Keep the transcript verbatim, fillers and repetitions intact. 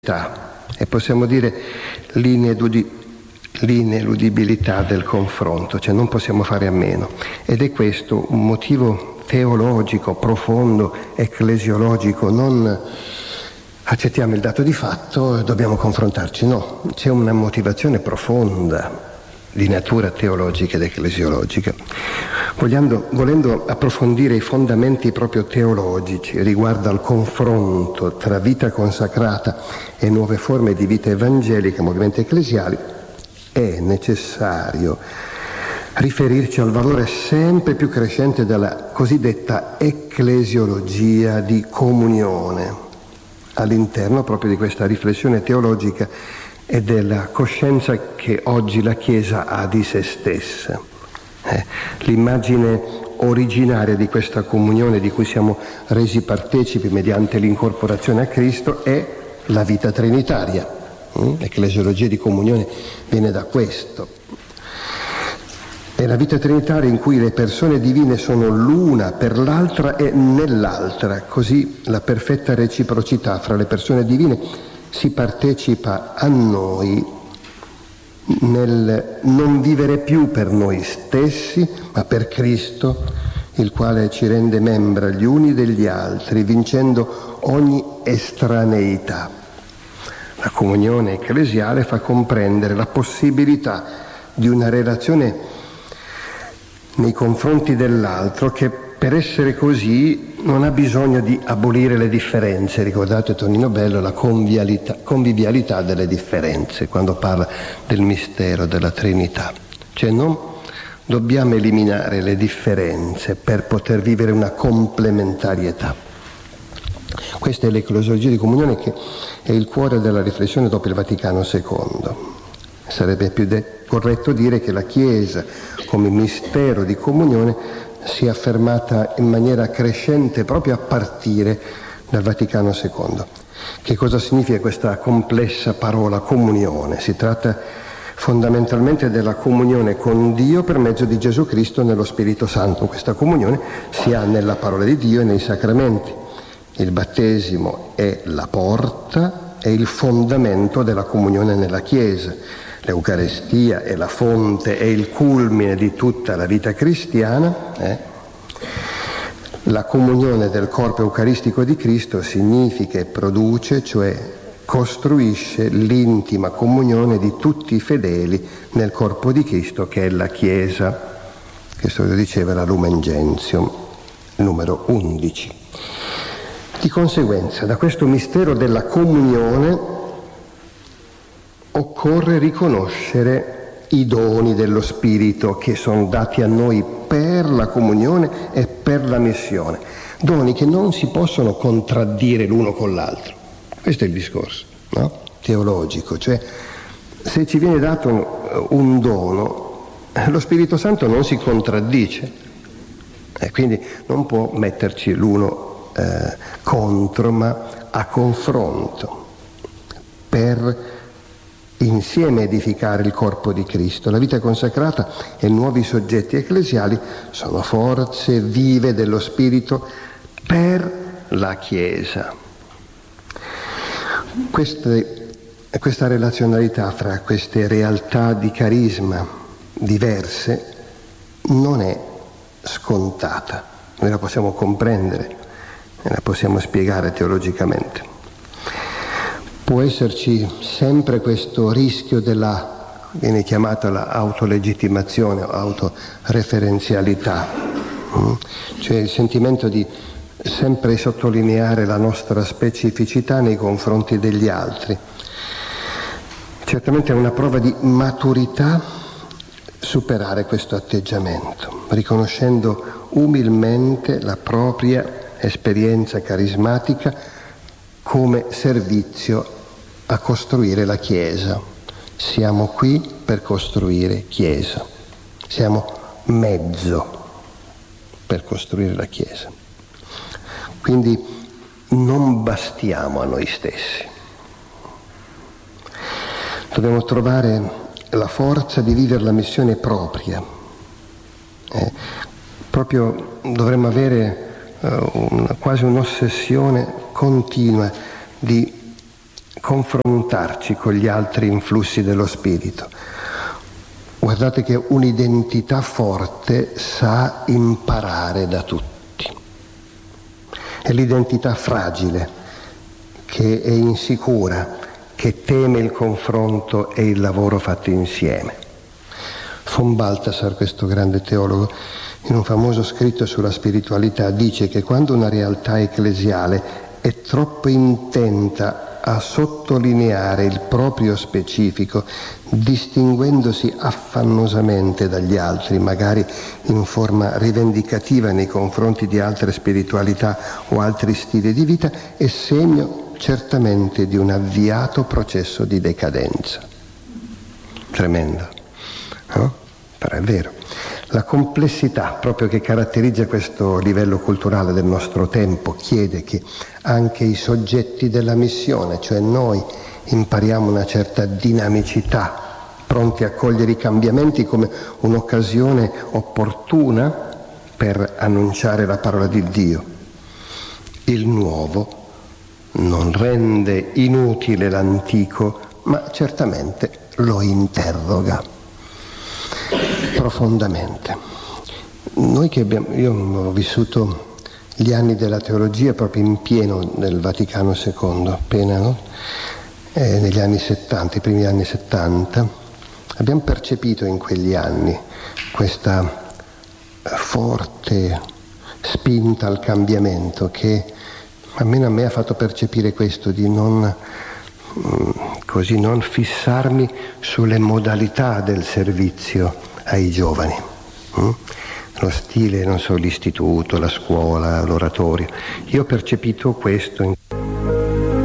e possiamo dire l'ineludi- l'ineludibilità del confronto, cioè non possiamo fare a meno, ed è questo un motivo teologico, profondo, ecclesiologico. Non accettiamo il dato di fatto e dobbiamo confrontarci, no, c'è una motivazione profonda di natura teologica ed ecclesiologica. Vogliando, volendo approfondire i fondamenti proprio teologici riguardo al confronto tra vita consacrata e nuove forme di vita evangelica, movimenti ecclesiali, è necessario riferirci al valore sempre più crescente della cosiddetta ecclesiologia di comunione all'interno proprio di questa riflessione teologica e della coscienza che oggi la Chiesa ha di se stessa. Eh, l'immagine originaria di questa comunione di cui siamo resi partecipi mediante l'incorporazione a Cristo è la vita trinitaria. Mm? L'ecclesiologia di comunione viene da questo. È la vita trinitaria in cui le persone divine sono l'una per l'altra e nell'altra, così la perfetta reciprocità fra le persone divine si partecipa a noi nel non vivere più per noi stessi, ma per Cristo, il quale ci rende membra gli uni degli altri, vincendo ogni estraneità. La comunione ecclesiale fa comprendere la possibilità di una relazione nei confronti dell'altro che per essere così non ha bisogno di abolire le differenze. Ricordate Tonino Bello, la convivialità, convivialità delle differenze, quando parla del mistero della Trinità. Cioè non dobbiamo eliminare le differenze per poter vivere una complementarietà. Questa è l'ecclesiologia di comunione che è il cuore della riflessione dopo il Vaticano secondo. Sarebbe più de- corretto dire che la Chiesa come mistero di comunione si è affermata in maniera crescente proprio a partire dal Vaticano secondo. Che cosa significa questa complessa parola comunione? Si tratta fondamentalmente della comunione con Dio per mezzo di Gesù Cristo nello Spirito Santo. Questa comunione si ha nella parola di Dio e nei sacramenti. Il battesimo è la porta e il fondamento della comunione nella Chiesa. L'Eucarestia è la fonte e il culmine di tutta la vita cristiana. Eh? La comunione del corpo eucaristico di Cristo significa e produce, cioè costruisce l'intima comunione di tutti i fedeli nel corpo di Cristo, che è la Chiesa. Questo lo diceva la Lumen Gentium, numero undici. Di conseguenza, da questo mistero della comunione occorre riconoscere i doni dello Spirito che sono dati a noi per la comunione e per la missione. Doni che non si possono contraddire l'uno con l'altro. Questo è il discorso, no? Teologico. Cioè, se ci viene dato un dono, lo Spirito Santo non si contraddice. E quindi non può metterci l'uno eh, contro, ma a confronto. Per insieme edificare il corpo di Cristo. La vita consacrata e nuovi soggetti ecclesiali sono forze vive dello Spirito per la Chiesa. Queste, questa relazionalità fra queste realtà di carisma diverse non è scontata. Noi la possiamo comprendere e la possiamo spiegare teologicamente. Può esserci sempre questo rischio della, viene chiamata la autolegittimazione o autoreferenzialità, cioè il sentimento di sempre sottolineare la nostra specificità nei confronti degli altri. Certamente è una prova di maturità superare questo atteggiamento, riconoscendo umilmente la propria esperienza carismatica come servizio a costruire la Chiesa. Siamo qui per costruire Chiesa. Siamo mezzo per costruire la Chiesa. Quindi non bastiamo a noi stessi. Dobbiamo trovare la forza di vivere la missione propria. Eh, proprio dovremmo avere uh, una, quasi un'ossessione continua di confrontarci con gli altri influssi dello spirito. Guardate che un'identità forte sa imparare da tutti. È l'identità fragile, che è insicura, che teme il confronto e il lavoro fatti insieme. Von Balthasar, questo grande teologo, in un famoso scritto sulla spiritualità, dice che quando una realtà ecclesiale è troppo intenta a sottolineare il proprio specifico, distinguendosi affannosamente dagli altri, magari in forma rivendicativa nei confronti di altre spiritualità o altri stili di vita, è segno certamente di un avviato processo di decadenza. Tremendo, no? Però è vero. La complessità proprio che caratterizza questo livello culturale del nostro tempo chiede che anche i soggetti della missione, cioè noi, impariamo una certa dinamicità, pronti a cogliere i cambiamenti come un'occasione opportuna per annunciare la parola di Dio. Il nuovo non rende inutile l'antico, ma certamente lo interroga profondamente. Noi che abbiamo, io ho vissuto gli anni della teologia proprio in pieno nel Vaticano secondo, appena, no? eh, negli anni settanta, i primi anni settanta, abbiamo percepito in quegli anni questa forte spinta al cambiamento che almeno a me ha fatto percepire questo, di non così non fissarmi sulle modalità del servizio ai giovani, hm? lo stile, non so, l'istituto, la scuola, l'oratorio. Io ho percepito questo in